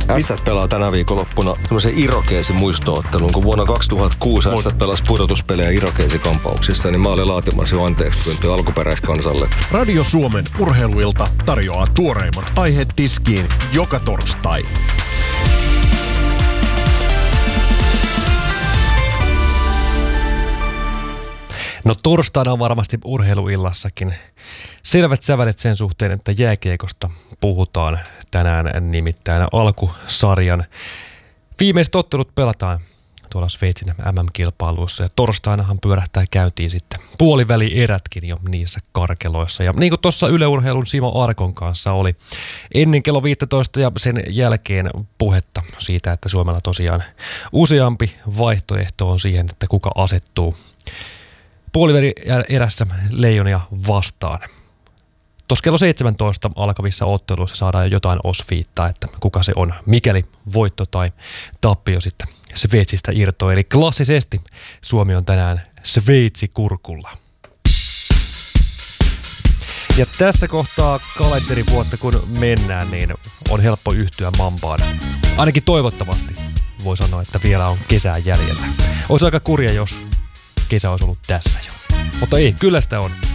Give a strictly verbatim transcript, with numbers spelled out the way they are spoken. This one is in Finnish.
Ässät pelaa tänä viikonloppuna semmoisen Irokeesin muistoottelun, kun vuonna kaksituhattakuusi Ässät pelasi pudotuspelejä Irokeesikampauksissa, niin mä olin laatimassa jo anteeksi pyyntöä alkuperäiskansalle. Radio Suomen urheiluilta tarjoaa tuoreimmat aiheet tiskiin joka torstai. No torstaina on varmasti urheiluillassakin selvät sävälet sen suhteen, että jääkiekosta puhutaan tänään, nimittäin alkusarjan viimeiset ottelut pelataan tuolla Sveitsin M M-kilpailuissa ja torstainahan pyörähtää käyntiin sitten puolivälierätkin jo niissä karkeloissa. Ja niin kuin tuossa Yle Urheilun Simo Arkon kanssa oli ennen kello viisitoista ja sen jälkeen puhetta siitä, että Suomella tosiaan useampi vaihtoehto on siihen, että kuka asettuu puolivälierässä Leijonia vastaan. Tuossa kello seitsemäntoista alkavissa otteluissa saadaan jo jotain osviittaa, että kuka se on, mikäli voitto tai tappio sitten Sveitsistä irtoaa. Eli klassisesti Suomi on tänään Sveitsi kurkulla. Ja tässä kohtaa kalenterivuotta kun mennään, niin on helppo yhtyä Mambaan. Ainakin toivottavasti voi sanoa, että vielä on kesää jäljellä. Olisi aika kurja, jos kesä olisi ollut tässä jo. Mutta ei, kyllä sitä on.